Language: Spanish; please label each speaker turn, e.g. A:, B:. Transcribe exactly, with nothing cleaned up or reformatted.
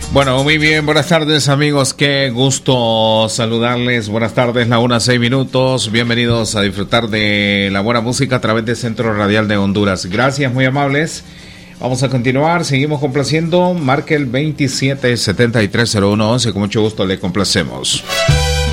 A: Bueno, muy bien, buenas tardes amigos, qué gusto saludarles, buenas tardes, la una, seis minutos, bienvenidos a disfrutar de la buena música a través del Centro Radial de Honduras. Gracias, muy amables. Vamos a continuar, seguimos complaciendo, marque el veintisiete setenta y tres cero uno once, con mucho gusto le complacemos.